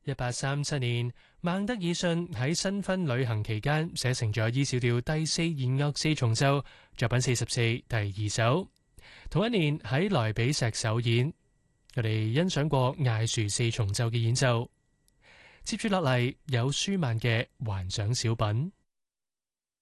1837年，孟德爾遜喺新婚旅行期間寫成咗 E 小調第四弦樂四重奏作品44第2首。同一年喺萊比錫首演，我哋欣賞過艾殊四重奏嘅演奏。接住落嚟有舒曼嘅幻想小品。